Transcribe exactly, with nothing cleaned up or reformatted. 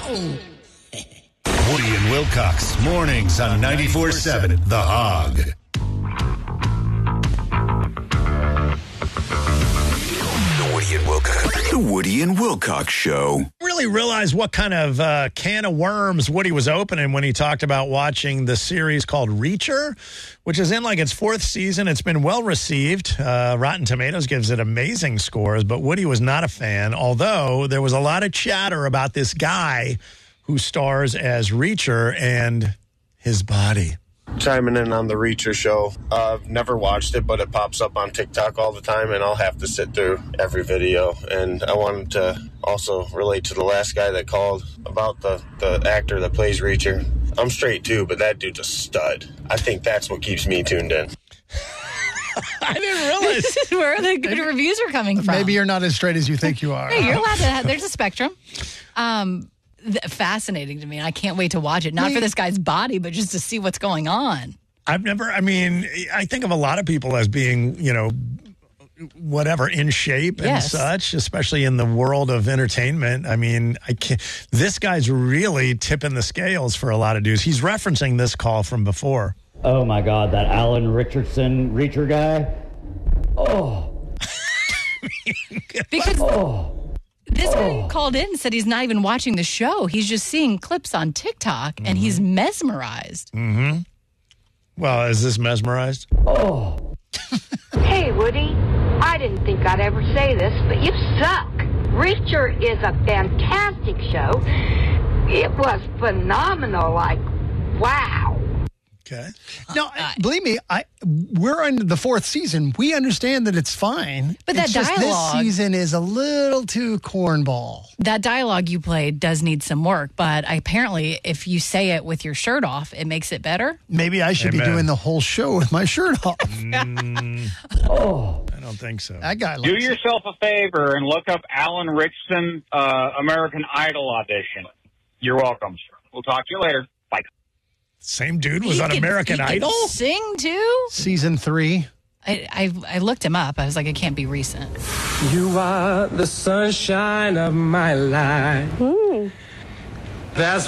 Oh. Woody and Wilcox, mornings on ninety-four seven The Hog. The Woody and Wilcox. The Woody and Wilcox Show. Really realized what kind of uh, can of worms Woody was opening when he talked about watching the series called Reacher, which is in like its fourth season. It's been well received. Uh, Rotten Tomatoes gives it amazing scores, but Woody was not a fan, although there was a lot of chatter about this guy who stars as Reacher and his body. Chiming in on the Reacher show. Uh, I've never watched it, but it pops up on TikTok all the time, and I'll have to sit through every video. And I wanted to also relate to the last guy that called about the, the actor that plays Reacher. I'm straight too, but that dude's a stud. I think that's what keeps me tuned in. I didn't realize. This is where the good reviews are coming from. Maybe you're not as straight as you think you are. Hey, you're allowed to have, there's a spectrum. Um, th- fascinating to me, and I can't wait to watch it. Not for this guy's body, but just to see what's going on. I've never, I mean, I think of a lot of people as being, you know, whatever, in shape and Yes. such, especially in the world of entertainment. I mean, I can't, this guy's really tipping the scales for a lot of dudes. He's referencing this call from before. Oh my God, that Alan Richardson Reacher guy. Oh. Because Oh. this guy called in and said he's not even watching the show. He's just seeing clips on TikTok, and he's mesmerized. Mm-hmm. Well, is this mesmerized? Oh. Hey, Woody, I didn't think I'd ever say this, but you suck. Reacher is a fantastic show. It was phenomenal, like, wow. Okay. No, believe me, I we're in the fourth season. We understand that it's fine. But that it's just dialogue- this season is a little too cornball. That dialogue you played does need some work, but apparently if you say it with your shirt off, it makes it better. Maybe I should Amen. be doing the whole show with my shirt off. Mm, Oh. I don't think so. That guy Do likes it. yourself a favor and look up Alan Richardson uh, American Idol audition. You're welcome. We'll talk to you later. Bye. Same dude was He on can- American he can Idol? sing too? Season three. I, I I looked him up. I was like, it can't be recent. You are the sunshine of my life. That's